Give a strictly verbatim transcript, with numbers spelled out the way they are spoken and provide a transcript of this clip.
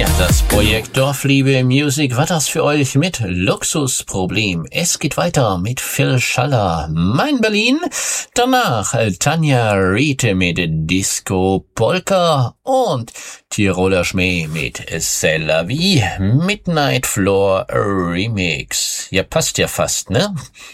Ja, das Projekt Dorfliebe Music war das für euch mit Luxusproblem. Es geht weiter mit Phil Schaller, Mein Berlin. Danach Tanja Riete mit Disco Polka und Tiroler Schmäh mit C'est la vie, Midnight Floor Remix. Ja, passt ja fast, ne?